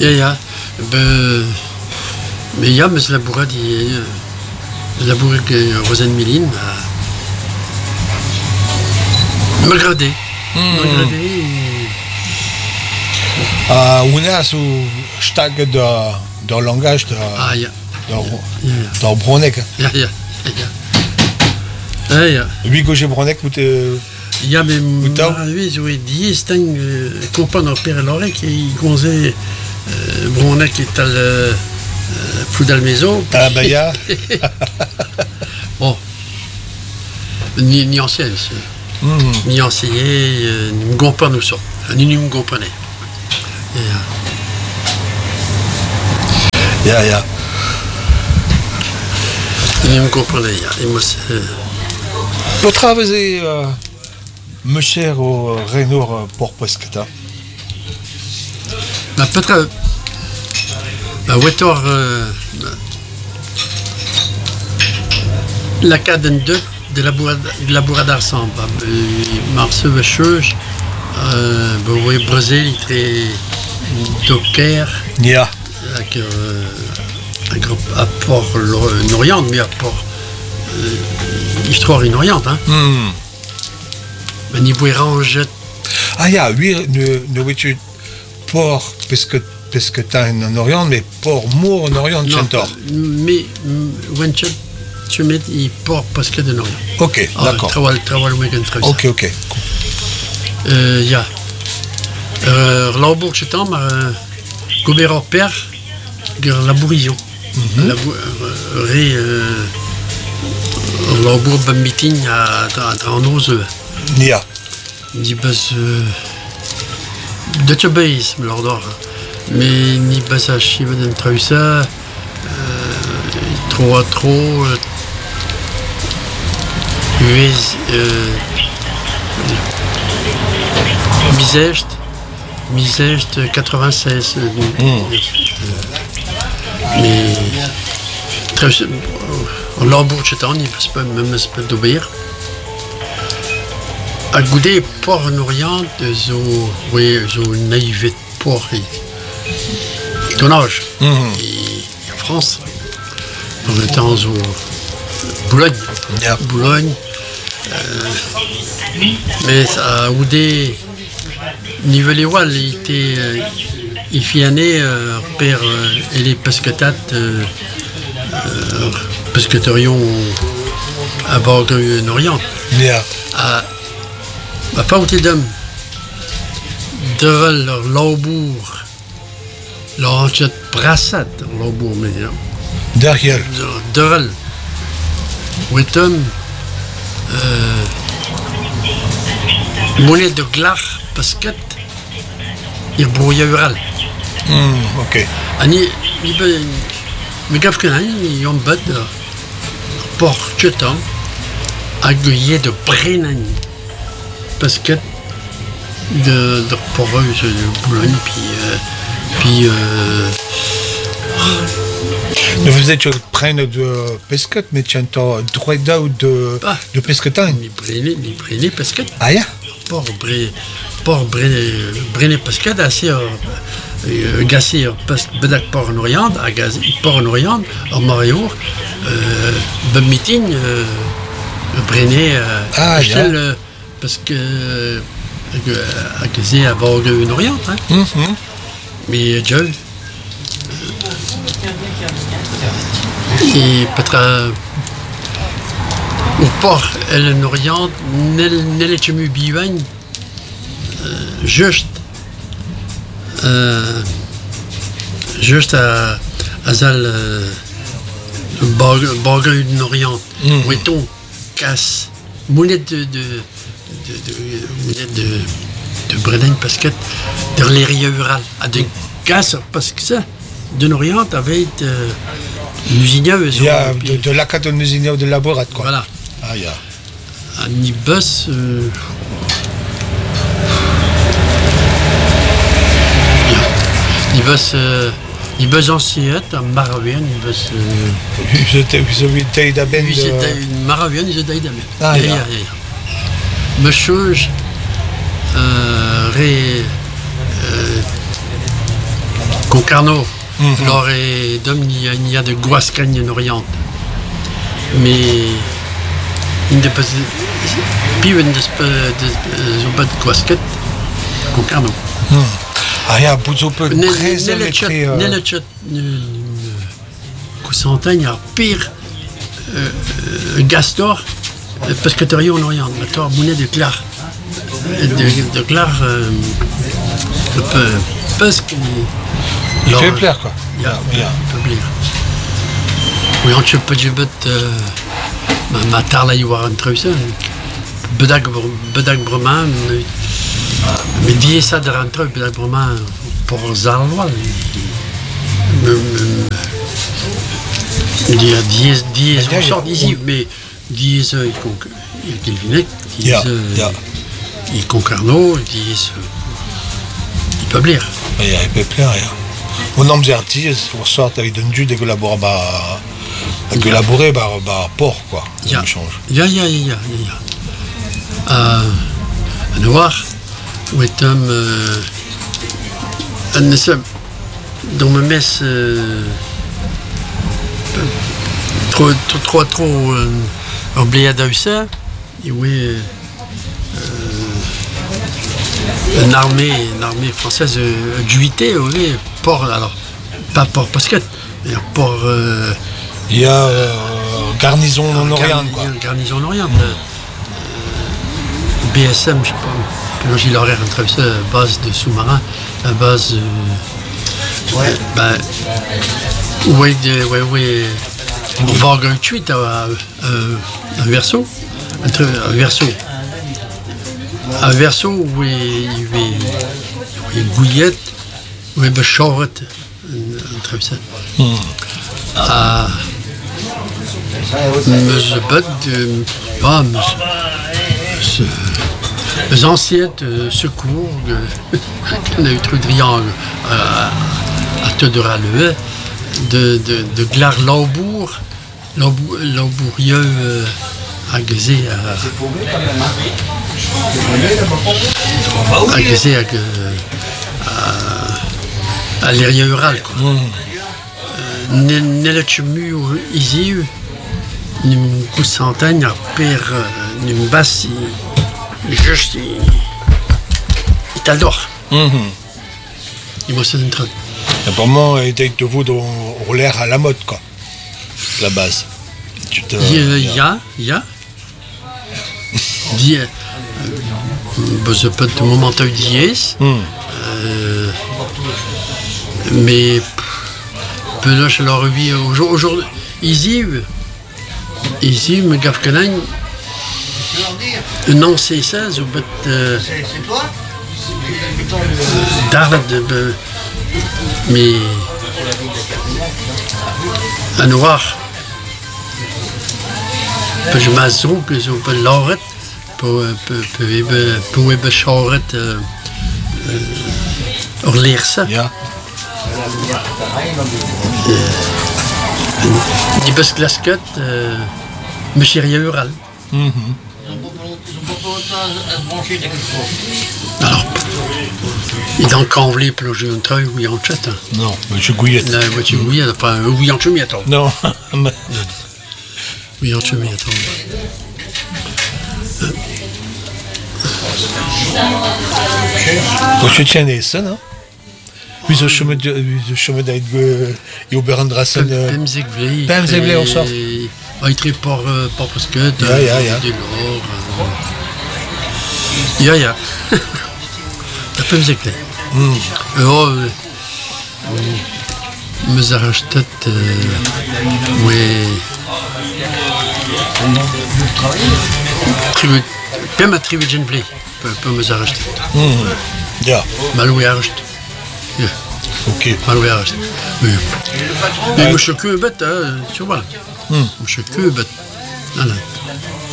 Ja. Mais ja, mas labourat Rosen Milin m'agradait. On a sous stag de langage de Bronek. Ja. Lui que j'ai Bronek ou te. Ja, mais oui, j'ai dit stang copain dans Père Lorek qui gonzait Bronek est à plus dans la maison. Ah bah ya. Bon, ni ancienne, ni enseigné, ni me comprend nous ça, ni me comprenait. Ja. Ni me comprenait. Et moi c'est. Pour travailler, me cher au Renault pour Pescata. Peut-être. Wetor la cadenne 2 de la bourrade d'Arsan. Marce Vacheuge, Brésil, il est Docker. Ja. Avec un grand apport Orient, mais apport histoire in Orient. Mais il pouvait ranger. Ah ja, oui, ne veux-tu port Pescata en Orient, mais port mot en Orient, Chantor. Mais Wenchet, tu mets il port Pescata de Orient. Ok, d'accord. Travail week-end. Ok. Ja. L'Aubourg, c'est un Gobert Père, la bourrison. L'Aubourg, ben meeting à Trandose. Ja. Ni bas de base, l'ordre. Mais ni bas à chiver d'un trausa, trop. Misège 96. Mais l'Aubourg, c'est un, il ne peut même pas d'obéir. À goûter port en Orient, zo naïvet port et tonnage. Et en France, on était en Boulogne. Ja. Boulogne. Mais à goûter niveau les walls, il fit année père et les pesquetates pesqueterions à bord en Orient. Ja. Ma faute d'homme devant leur Laubourg, leur enchette brassade, Laubourg, mais Derrière. devant, Wettom, monnaie de glace, basket, il brouillait ural. Ok. Ani, mais gaffe que là, ils ont battu port chetan, aguillé de Brennan. Basket de poreuse de Boulogne, puis Vous êtes prenne de pesquet, mais tu as droit de pesquetin. Les brûlés pesquet. Ah ya? Port brûlé pesquet assez gassé bedak port en Orient, à gaz port en Orient, en Mariour, meeting brûlé parce que à gazé à bord en Orient, mais Joe et peut-être au port en Orient n'elle est jamais bivagne juste à Zal Borgue en Orient où est-on casse moulette de Brennan parce que dans les rurales à de casse parce que ça de Orient avait une usine de la carte de l'usine de laborat quoi. Voilà. Ah ya. Un ibus ibus ancien à Maravian ibus Vous avez été d'abord Maravian ils étaient d'abord. Ah ya. Monsieur Concarneau. Alors, et d'homme, il y a de Guascagne en Orient. Mais il ne peut puis il ne pas de Guasquette, Concarneau. Ah, ja, boet op een prijzen met die... Nelletchat, Coussantaigne, alors pire, Gastor, parce que tu as rien en Orient, tu as Mounet de Clar. De Clar, parce que. Il fait plaire, quoi. Ja, il peut plaire. Oui, on peut dire que ma tarla y war un truc, bedag Breman, mais dis ça de rentrer, bedag Breman pour Zalwa. Il y a 10 on sort d'ici, mais 10 il vient, 10 il Concarneau, 10 il peut plaire. Ja, il peut plaire, ja. On nomme des artistes, on sort avec un jus de collaborer, port, quoi. Ça change. Ja. Noir, où est dans ma messe, trop oublié d'Aussin, et oui, une armée française d'UIT, oui, port, alors, pas port Pasquette, mais port. Il y a garnison en Orient, quoi. Garnison en Orient. BSM, je sais pas. Puis j'ai l'horaire entre ça, base de sous-marin, la base. Oui. On va en 8 à Verso. Un verso où il y a Gouillette, où il y a Charlotte, entre ça. Monsieur Bud, les anciens secours, on a eu trop de triangle à Teudera-le, de Glar-Laubourg, Laubourieux à Gazé, à l'Érien Ural, quoi. Nelle chemu ici, une Coussantaigne, père, une basse, juste, il t'adore. Il m'a sonné un truc. Pour moi, il était de vous dans l'air à la mode, quoi. La base. Il y a. Je peux te momenter dièse. Mais peu là, je leur ai aujourd'hui. Ici, me gaffe que non, c'est ça, je peux c'est toi? Mais à noir. Je m'assume que je peux l'arrêter pour charrette lire ça. Die best glasket, monsieur Ural. Alors, il est encore voulu plonger un truc où il y a un chat. Non, monsieur Gouillette. Non, monsieur Gouillette, enfin, où il y a un chemin à temps. Non. Oui, en chemin à temps. Je tiens les ça, non? Wie zo schummen dat je berendrassen. Pemzegvlee of zo. Hij treedt paar pasket. Ja. Ja. Dat Pemzegvlee. Me zag het. Pem a tribu genvlee. Pem me zag het. Ja. Maloué arrest. Ja. Ok. Maloué arrest. Mais monsieur Kubet, tu vois. Monsieur Kubet.